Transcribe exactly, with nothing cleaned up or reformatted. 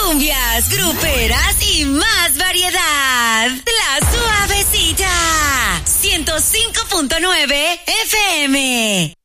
cumbias, gruperas y más variedad. La Suavecita. ciento cinco punto nueve F M.